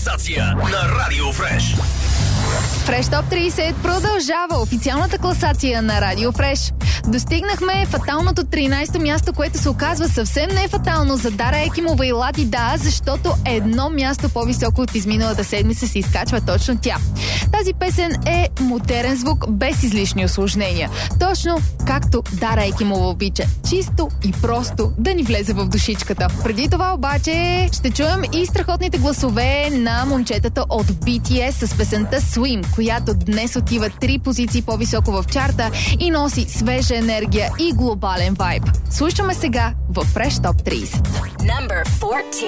класация на Радио Фреш. Фреш Топ 30 продължава официалната класация на Радио Фреш. Достигнахме фаталното 13-то място, което се оказва съвсем не фатално за Дара Екимова и Лади Да, защото едно място по-високо от изминалата седмица се изкачва точно тя. Тази песен е модерен звук без излишни усложнения. Точно както Дара Екимова обича. Чисто и просто да ни влезе в душичката. Преди това обаче ще чуем и страхотните гласове на момчетата от BTS с песента Swim, която днес отива 3 позиции по-високо в чарта и носи свежа енергия и глобален вайб. Слушаме сега в Fresh Top 30. Number 14.